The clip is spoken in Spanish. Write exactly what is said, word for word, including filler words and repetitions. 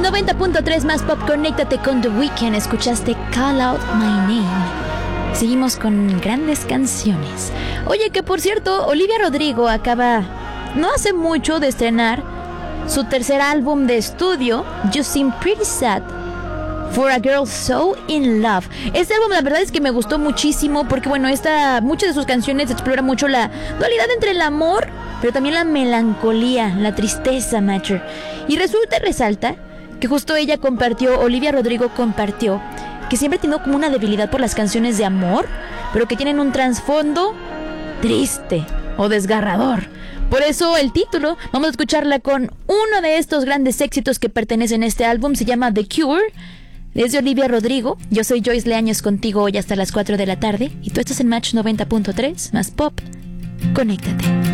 noventa punto tres más pop, conéctate con The Weeknd. Escuchaste Call Out My Name. Seguimos con grandes canciones. Oye, que por cierto, Olivia Rodrigo acaba no hace mucho de estrenar su tercer álbum de estudio, You Seem Pretty Sad For a Girl So In Love. Este álbum la verdad es que me gustó muchísimo porque bueno, esta, muchas de sus canciones exploran mucho la dualidad entre el amor, pero también la melancolía, la tristeza, Matcher. Y resulta y resalta que justo ella compartió, Olivia Rodrigo compartió, que siempre ha tenido como una debilidad por las canciones de amor, pero que tienen un trasfondo triste o desgarrador. Por eso el título, vamos a escucharla con uno de estos grandes éxitos que pertenecen a este álbum, se llama The Cure, desde Olivia Rodrigo. Yo soy Joyce Leaños contigo hoy hasta las cuatro de la tarde y tú estás en Match noventa punto tres más pop. Conéctate.